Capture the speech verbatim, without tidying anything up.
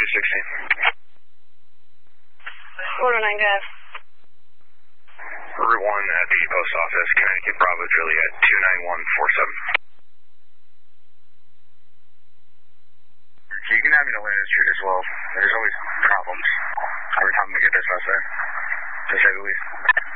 sixteen. Quarter nine, guys. Route one at the post office, Connecticut, Bravo, Juliet, two nine one four seven. You can have me to Landon Street as well. There's always problems every time we get this out there, to say the least.